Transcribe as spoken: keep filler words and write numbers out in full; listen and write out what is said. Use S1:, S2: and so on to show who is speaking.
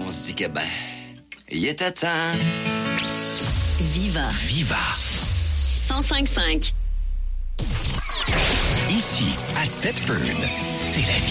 S1: on se dit que ben, il était temps.
S2: Viva.
S1: Viva.
S2: cent cinq virgule cinq.
S1: Ici, à Thetford, c'est la vie.